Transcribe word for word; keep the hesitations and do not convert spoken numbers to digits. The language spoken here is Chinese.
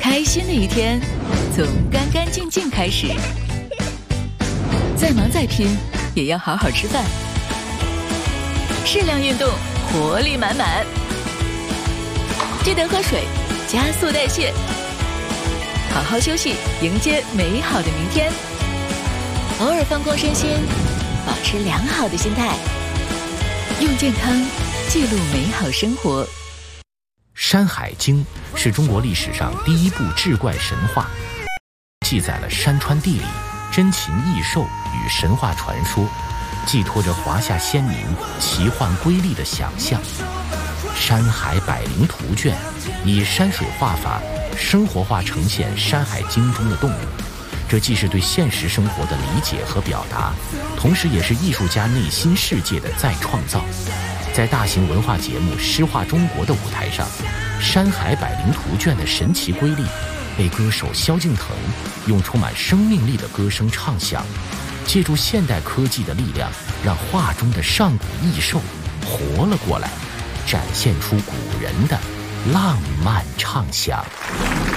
开心的一天从干干净净开始，再忙再拼也要好好吃饭，适量运动，活力满满。记得喝水，加速代谢，好好休息，迎接美好的明天。偶尔放空身心，保持良好的心态，用健康记录美好生活。 《山海经》是中国历史上第一部志怪神话，记载了山川地理、珍禽异兽与神话传说，寄托着华夏先民奇幻瑰丽的想象。《山海百灵图卷》以山水画法生活化呈现《山海经》中的动物，这既是对现实生活的理解和表达，同时也是艺术家内心世界的再创造。在大型文化节目《诗画中国》的舞台上，《山海百灵图卷》的神奇瑰丽被歌手萧敬腾用充满生命力的歌声唱响，借助现代科技的力量，让画中的上古异兽活了过来，展现出古人的浪漫畅想。